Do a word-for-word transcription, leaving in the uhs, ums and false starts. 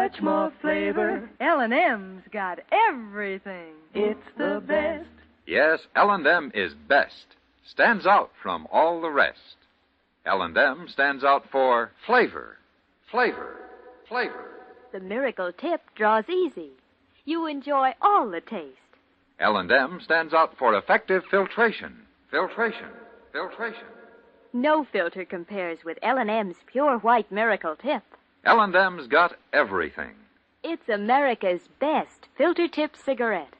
much more flavor. L and M's got everything. It's the best. Yes, L and M is best. Stands out from all the rest. L and M stands out for flavor, flavor, flavor. The Miracle Tip draws easy. You enjoy all the taste. L and M stands out for effective filtration, filtration, filtration. No filter compares with L and M's pure white Miracle Tip. L and M's got everything. It's America's best filter tip cigarette.